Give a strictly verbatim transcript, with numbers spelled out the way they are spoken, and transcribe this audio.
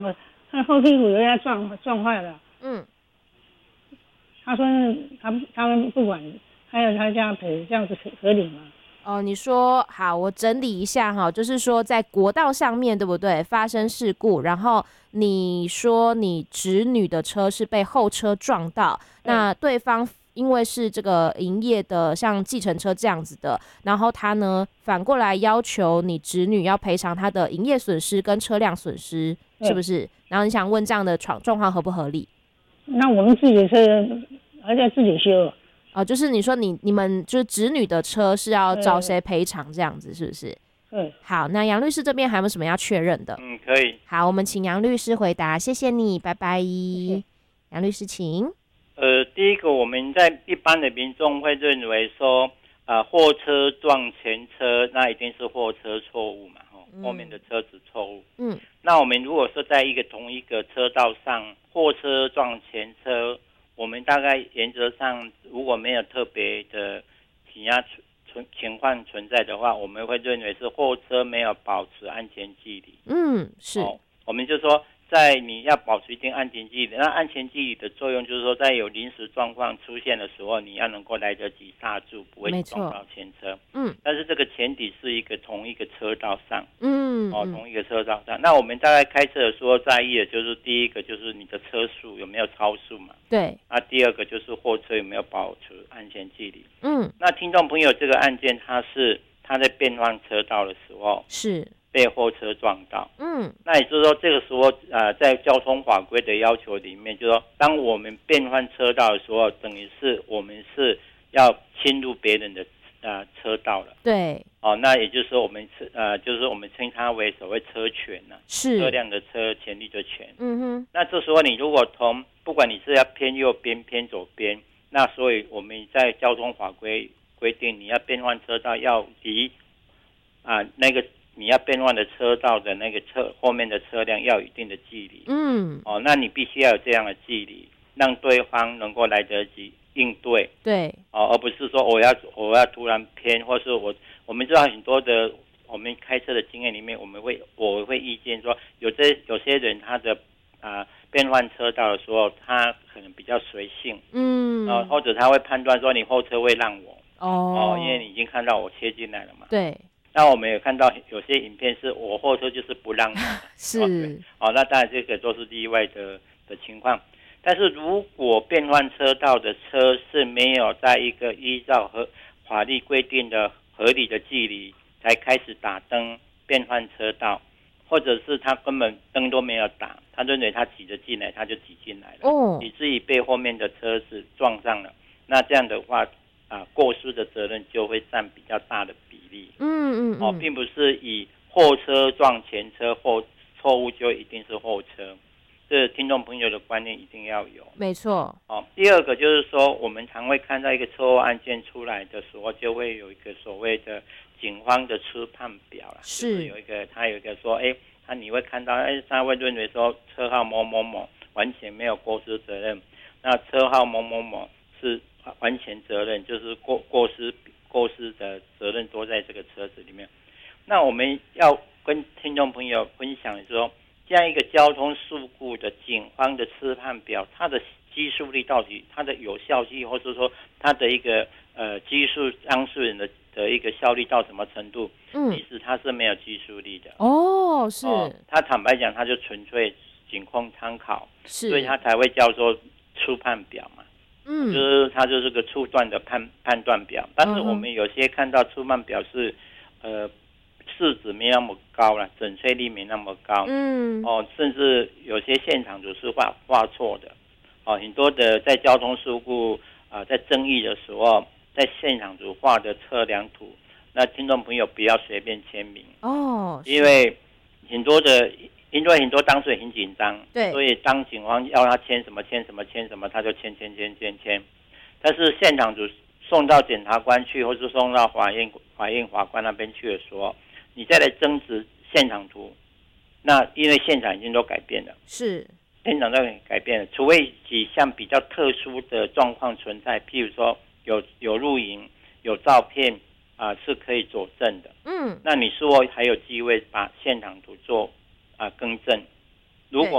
他后屁股有点撞撞坏了。 嗯， 他说他他们不管，还有他家赔，这样子合合理吗？ 哦，你说好，我整理一下哈，就是说在国道上面对不对？发生事故，然后你说你侄女的车是被后车撞到， 对那对方因为是这个营业的，像计程车这样子的，然后他呢反过来要求你侄女要赔偿他的营业损失跟车辆损失，是不对， 是？然后你想问这样的状状况合不合理？ 那我们自己的车还在自己修。 哦，就是你说你你们就是侄女的车是要找呃， 谁赔偿这样子，是不是？ 对， 好，那杨律师这边还有没有什么要确认的？ 嗯，可以。 好，我们请杨律师回答，谢谢你，拜拜。 谢谢。 杨律师，请。 呃，第一个，我们在一般的民众会认为说，啊，货车撞前车，那一定是货车错误嘛，哦，后面的车子错误。 嗯， 那我们如果是在一个同一个车道上，货车撞前车，我们大概原则上如果没有特别的挤压存情况存在的话，我们会认为是货车没有保持安全距离。 嗯，是， 哦，我们就说，在你要保持一定安全距离，那安全距离的作用就是说，在有临时状况出现的时候，你要能够来得及刹住，不会没撞错。 到前车。 嗯但是这个前提是一个同一个车道上。哦， 嗯嗯， 同一个车道上。那我们大概开车的时候在意的就是第一个就是你的车速有没有超速嘛， 对， 那第二个就是货车有没有保持安全距离。 嗯那听众朋友，这个案件他是他在变换车道的时候是， 被货车撞到。 嗯那也就是说，这个时候，呃，在交通法规的要求里面，就是说，当我们变换车道的时候，等于是我们是要侵入别人的呃车道了。 对， 哦，那也就是说，我们呃，就是我们称它为所谓车权呢、啊， 是， 车辆的车，权利的权。 嗯哼， 那这时候你如果从不管你是要偏右边、偏左边，那所以我们在交通法规规定，你要变换车道要离啊那个你要变换的车道的那个车后面的车辆要有一定的距离。 嗯， 哦，那你必须要有这样的距离，让对方能够来得及应对。 对， 哦，而不是说我要我要突然偏，或是我我们知道很多的我们开车的经验里面，我们会我会意见说，有些有些人他的啊、呃、变换车道的时候，他可能比较随性， 嗯， 呃，或者他会判断说你后车会让我哦， 哦，因为你已经看到我切进来了嘛。 对， 那我们有看到有些影片是我后车就是不让你是， 哦，那当然这个都是例外的的情况。但是如果变换车道的车是没有在一个依照和法律规定的合理的距离才开始打灯变换车道，或者是他根本灯都没有打，他认为他挤着进来他就挤进来了， 哦， 以至于被后面的车子撞上了。那这样的话啊，过失的责任就会占比较大的比例。 嗯嗯嗯， 哦，并不是以后车撞前车后错误就一定是后车，这听众朋友的观念一定要有。 没错， 哦，第二个就是说，我们常会看到一个车祸案件出来的时候，就会有一个所谓的警方的初判表啦， 是就是有一个他有一个说，哎，他你会看到，哎，他会认为说车号某某某完全没有过失责任，那车号某某某是完全责任，就是过过失过失的责任都在这个车子里面。那我们要跟听众朋友分享说，这样一个交通事故的警方的初判表，它的拘束力到底，它的有效性，或者说它的一个呃拘束当事人的的一个效力到什么程度？ 嗯， 其实它是没有拘束力的。 哦，是， 哦，他坦白讲，他就纯粹仅供参考， 是， 所以他才会叫做初判表嘛。 嗯， 就是它就是个初段的判判断表，但是我们有些看到初判表是，呃，式子没那么高了，准确率没那么高， 嗯， 哦，甚至有些现场组是画画错的，哦，很多的在交通事故啊、呃，在争议的时候，在现场组画的测量图，那听众朋友不要随便签名， 哦， 因为很多的。因为很多当事人很紧张， 对， 所以当警方要他签什么签什么签什么，他就签签签签签。但是现场组送到检察官去，或是送到法院法院法官那边去的时候，你再来争执现场图，那因为现场已经都改变了， 是现场都改变了，除非几项比较特殊的状况存在，譬如说有有录影、有照片啊、呃，是可以佐证的。 嗯， 那你说还有机会把现场图做。啊，更正。如果